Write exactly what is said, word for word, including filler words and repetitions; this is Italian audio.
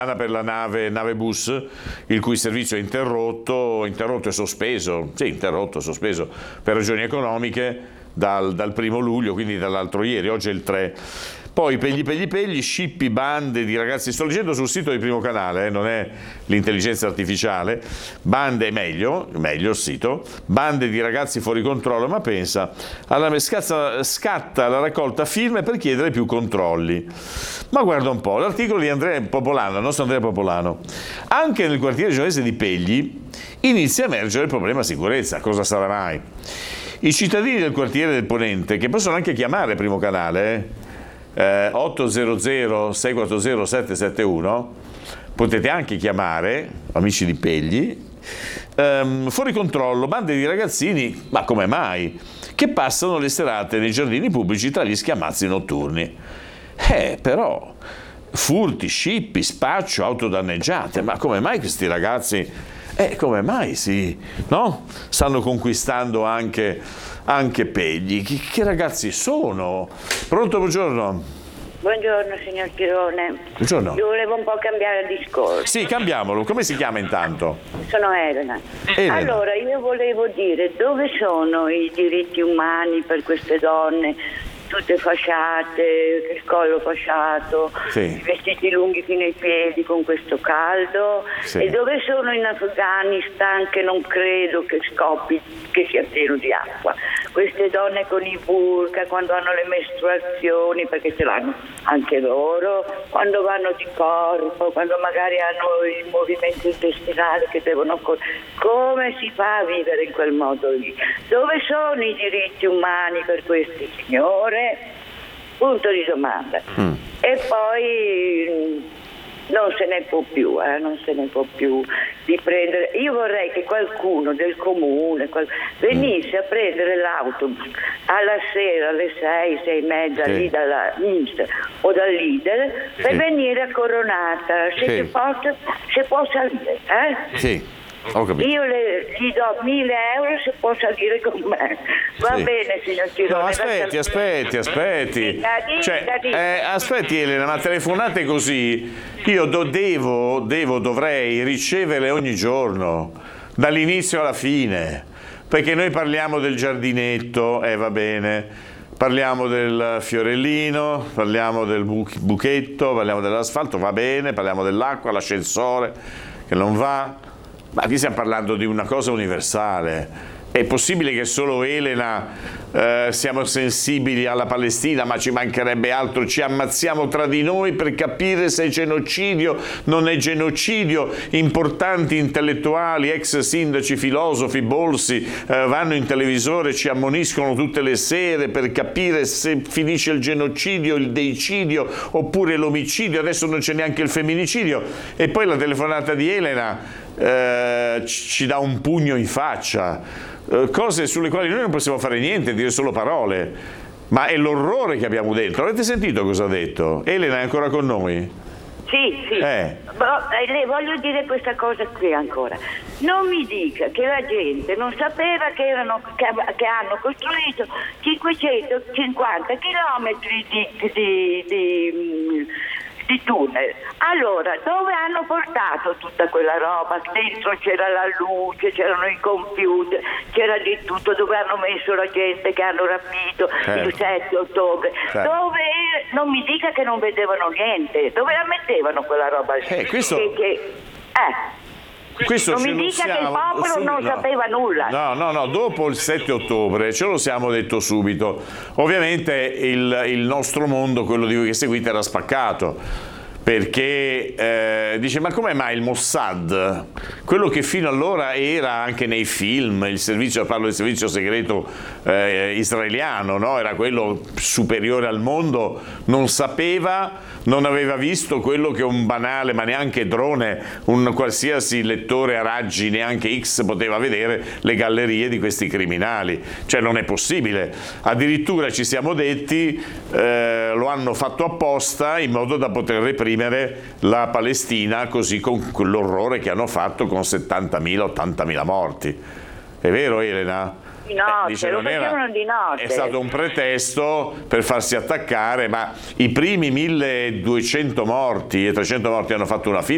per la nave, nave bus, il cui servizio è interrotto, interrotto e sospeso, sì, interrotto e sospeso per ragioni economiche dal, dal primo luglio, quindi dall'altro ieri, oggi è il tre. Poi pegli pegli pegli, scippi, bande di ragazzi, sto leggendo sul sito del Primo Canale, eh, non è l'intelligenza artificiale, bande, meglio, meglio il sito, bande di ragazzi fuori controllo, ma pensa, alla scazza, scatta la raccolta firme per chiedere più controlli. Ma guarda un po', l'articolo di Andrea Popolano, il nostro Andrea Popolano, anche nel quartiere genovese di Pegli inizia a emergere il problema sicurezza, cosa sarà mai? I cittadini del quartiere del Ponente, che possono anche chiamare Primo Canale, eh, Eh, otto zero zero sei quattro zero sette sette uno, potete anche chiamare, amici di Pegli, ehm, fuori controllo, bande di ragazzini, ma come mai, che passano le serate nei giardini pubblici tra gli schiamazzi notturni. Eh, però, furti, scippi, spaccio, auto danneggiate, ma come mai questi ragazzi, eh, come mai si, no? Stanno conquistando anche... anche Pegli, che, che ragazzi sono? Pronto, buongiorno. Buongiorno signor Tirone. Buongiorno. Io volevo un po' cambiare discorso. Sì, cambiamolo. Come si chiama intanto? Sono Elena. Elena. Allora, io volevo dire dove sono i diritti umani per queste donne, tutte fasciate, il collo fasciato, sì. I vestiti lunghi fino ai piedi con questo caldo, sì. E dove sono in Afghanistan, che non credo che scoppi, che sia pieno di acqua, queste donne con i burka quando hanno le mestruazioni, perché ce l'hanno anche loro, quando vanno di corpo, quando magari hanno il movimento intestinale che devono, come si fa a vivere in quel modo lì? Dove sono i diritti umani per queste signore? Punto di domanda. Mm. E poi non se ne può più, eh, non se ne può più di prendere. Io vorrei che qualcuno del comune qual... venisse a prendere l'autobus alla sera alle sei, sei e mezza, sì. Lì dalla I N P S o dall'Idel, sì. Per venire a Coronata, se, sì. può, se può salire, eh? Sì. Ho capito. Io le, gli do mille euro se può salire con me. Va sì. Bene, signor Tirone. No, aspetti, aspetti, aspetti. Da di, cioè, da di. Eh, aspetti Elena, ma telefonate così, io do, devo, devo, dovrei ricevere ogni giorno, dall'inizio alla fine, perché noi parliamo del giardinetto, eh va bene, parliamo del fiorellino, parliamo del buch- buchetto, parliamo dell'asfalto, va bene, parliamo dell'acqua, l'ascensore che non va. Ma qui stiamo parlando di una cosa universale. È possibile che solo Elena eh, siamo sensibili alla Palestina, ma ci mancherebbe altro, ci ammazziamo tra di noi per capire se è genocidio, non è genocidio. Importanti intellettuali, ex sindaci, filosofi, Bolsi eh, vanno in televisore, ci ammoniscono tutte le sere per capire se finisce il genocidio, il deicidio oppure l'omicidio. Adesso non c'è neanche il femminicidio. E poi la telefonata di Elena eh, ci dà un pugno in faccia. Cose sulle quali noi non possiamo fare niente, dire solo parole, ma è l'orrore che abbiamo dentro. Avete sentito cosa ha detto? Elena è ancora con noi? Sì, sì. Eh. Però, eh, le voglio dire questa cosa qui ancora. Non mi dica che la gente non sapeva che, erano, che, che hanno costruito cinquecentocinquanta chilometri di, di, di, di tunnel. Allora, dove hanno portato tutta quella roba? Dentro c'era la luce, c'erano i computer, c'era di tutto, dove hanno messo la gente che hanno rapito certo. Il sette ottobre. Certo. Dove non mi dica che non vedevano niente, dove la mettevano quella roba lì? Eh, questo... che, che, eh. Questo non mi dica siamo... che il popolo sì, non no. sapeva nulla. No, no, no, dopo il sette ottobre ce lo siamo detto subito. Ovviamente il, il nostro mondo, quello di voi che seguite, era spaccato. Perché eh, dice, ma come mai il Mossad, quello che fino allora era anche nei film, il servizio, parlo del servizio segreto eh, israeliano, no? Era quello superiore al mondo, non sapeva, non aveva visto quello che un banale, ma neanche drone, un qualsiasi lettore a raggi, neanche X poteva vedere le gallerie di questi criminali. Cioè non è possibile. Addirittura ci siamo detti, eh, lo hanno fatto apposta in modo da poter reprimere la Palestina, così con l'orrore che hanno fatto con settantamila ottantamila morti. È vero, Elena? Di notte, eh, dice, lo non era, facevano di notte. È stato un pretesto per farsi attaccare, ma i primi milleduecento morti e trecento morti hanno fatto una fine.